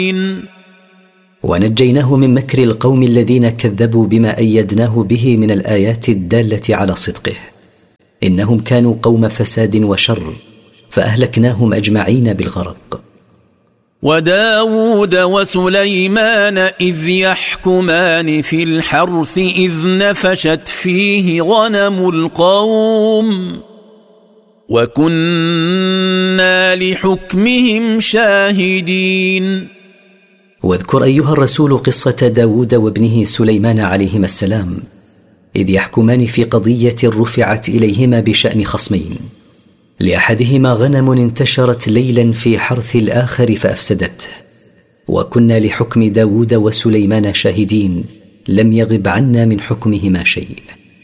ونجيناه من مكر القوم الذين كذبوا بما أيدناه به من الآيات الدالة على صدقه، إنهم كانوا قوم فساد وشر، فأهلكناهم أجمعين بالغرق. وداود وسليمان إذ يحكمان في الحرث إذ نفشت فيه غنم القوم وكنا لحكمهم شاهدين. واذكر أيها الرسول قصة داود وابنه سليمان عليهما السلام إذ يحكمان في قضية رفعت إليهما بشأن خصمين، لأحدهما غنم انتشرت ليلا في حرث الآخر فأفسدته، وكنا لحكم داود وسليمان شاهدين، لم يغب عنا من حكمهما شيء.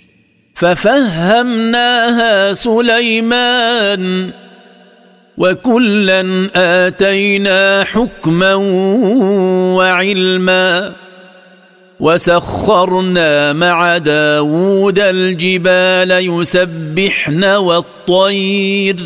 ففهمناها سليمان وكلا آتينا حكما وعلما وسخرنا مع داود الجبال يسبحن والطير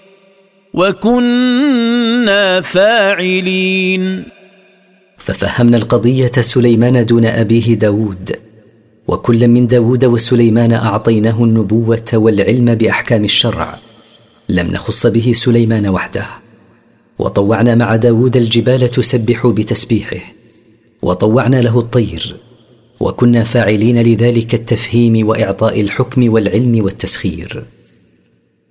وكنا فاعلين. ففهمنا القضية سليمان دون أبيه داود، وكل من داود وسليمان أعطيناه النبوة والعلم بأحكام الشرع، لم نخص به سليمان وحده. وطوعنا مع داود الجبال تسبح بتسبيحه، وطوعنا له الطير، وكنا فاعلين لذلك التفهيم وإعطاء الحكم والعلم والتسخير.